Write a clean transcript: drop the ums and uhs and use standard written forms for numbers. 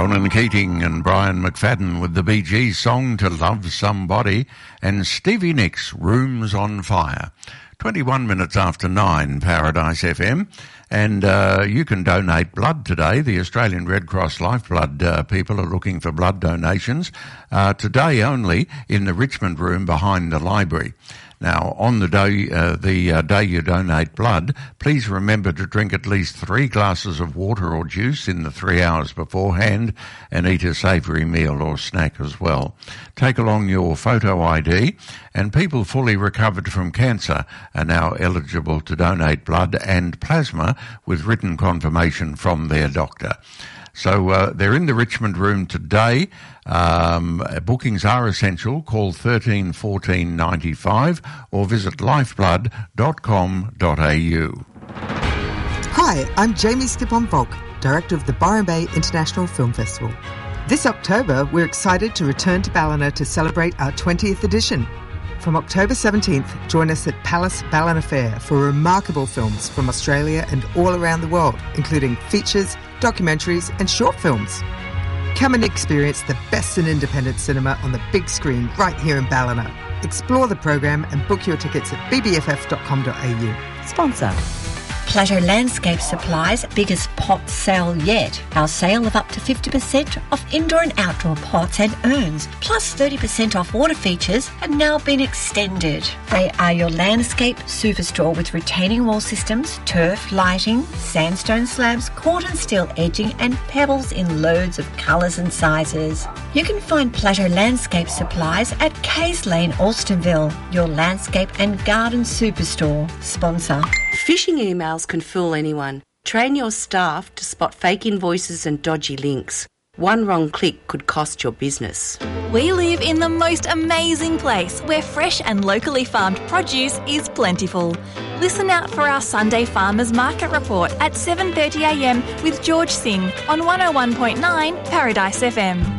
Ronan Keating and Brian McFadden with the Bee Gees song To Love Somebody, and Stevie Nicks, Rooms on Fire. 21 minutes after 9, Paradise FM. And you can donate blood today. The Australian Red Cross Lifeblood people are looking for blood donations today only in the Richmond room behind the library. Now, on the day you donate blood, please remember to drink at least 3 glasses of water or juice in the 3 hours beforehand and eat a savoury meal or snack as well. Take along your photo ID, and people fully recovered from cancer are now eligible to donate blood and plasma with written confirmation from their doctor. So they're in the Richmond room today. Bookings are essential. Call 13 14 95 or visit lifeblood.com.au. Hi, I'm Jamie Stippon-Volk, Director of the Byron Bay International Film Festival. This October, we're excited to return to Ballina to celebrate our 20th edition. From October 17th, join us at Palace Ballina Fair for remarkable films from Australia and all around the world, including features, documentaries and short films. Come and experience the best in independent cinema on the big screen right here in Ballina. Explore the program and book your tickets at bbff.com.au. Sponsor. Plateau Landscape Supplies' biggest pot sale yet. Our sale of up to 50% off indoor and outdoor pots and urns, plus 30% off water features, have now been extended. They are your landscape superstore with retaining wall systems, turf, lighting, sandstone slabs, corten steel edging and pebbles in loads of colours and sizes. You can find Plateau Landscape Supplies at Kays Lane, Alstonville, your landscape and garden superstore. Sponsor. Phishing emails can fool anyone. Train your staff to spot fake invoices and dodgy links. One wrong click could cost your business. We live in the most amazing place where fresh and locally farmed produce is plentiful. Listen out for our Sunday Farmers Market Report at 7:30 a.m. with George Singh on 101.9 Paradise FM.